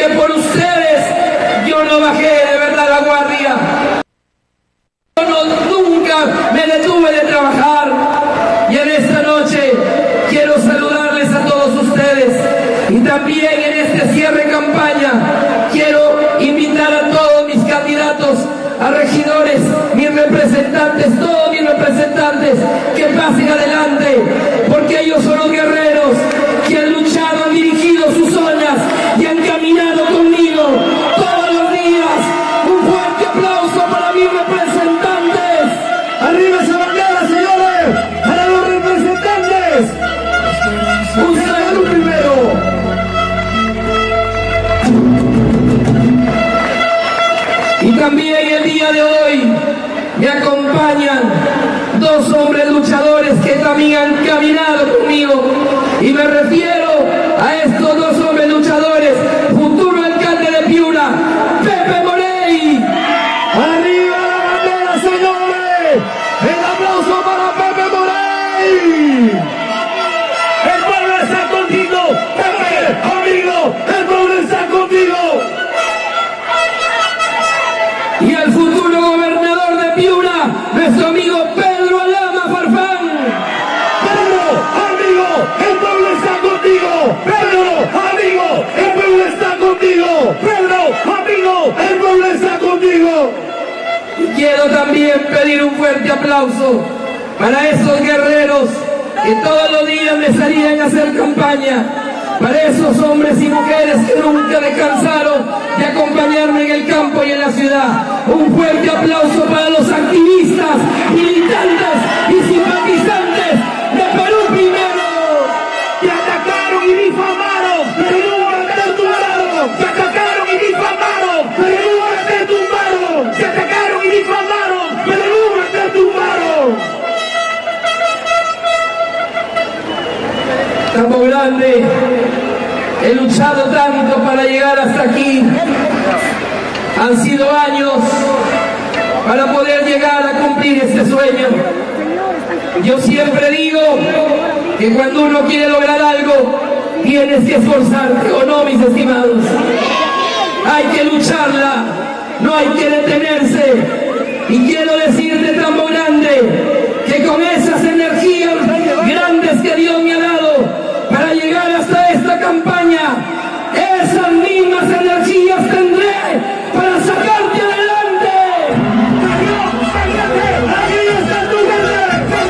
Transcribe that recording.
que por ustedes yo no bajé de verdad la guardia. Nunca me detuve de trabajar, y en esta noche quiero saludarles a todos ustedes, y también en este cierre de campaña quiero invitar a todos mis candidatos a regidores, mis representantes, todos mis representantes, que pasen adelante, porque ellos son los guerreros que han luchado, han dirigido sus zonas y han caminado conmigo todos los días. Un fuerte aplauso para mis representantes. ¡Arriba esa bandera, señores! ¡Para los representantes! ¡Un saludo primero! Y también el día de hoy me acompañan dos hombres luchadores que también han caminado conmigo, y me refiero a estos dos hombres luchadores: futuro alcalde de Piura, Pepe Morey. ¡Arriba la bandera, señores! ¡El aplauso para Pepe Morey! ¡El pueblo está contigo! ¡Pepe, amigo! ¡El pueblo está contigo! Y al futuro gobernador de Piura, nuestro amigo Pedro Alama Farfán. ¡Pedro, amigo! ¡El pueblo está contigo! ¡Pedro, amigo! ¡El pueblo está contigo! ¡Pedro, amigo! ¡El pueblo está contigo! Y quiero también pedir un fuerte aplauso para esos guerreros que todos los días me salían a hacer campaña, para esos hombres y mujeres que nunca descansaron de acompañarme en el campo y en la ciudad. Un fuerte aplauso para los activistas, militantes y simpatizantes de Perú Primero. ¡Te atacaron y difamaron! ¡Pero nunca te tumbaron! ¡Te atacaron y difamaron! ¡Pero nunca te tumbaron! ¡Te atacaron y difamaron! ¡Pero nunca te tumbaron! Campo Grande, he luchado tanto para llegar hasta aquí. Han sido años para poder llegar a cumplir este sueño. Yo siempre digo que cuando uno quiere lograr algo, tienes que esforzarte, ¿o no, mis estimados? Hay que lucharla, no hay que detenerse. Y quiero decir